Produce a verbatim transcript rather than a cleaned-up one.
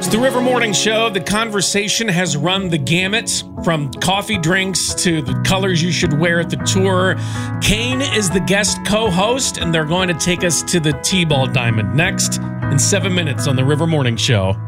The River Morning Show. The conversation has run the gamut from coffee drinks to the colors you should wear at the tour. Kane is the guest co-host, and they're going to take us to the T-ball diamond next in seven minutes on The River Morning Show.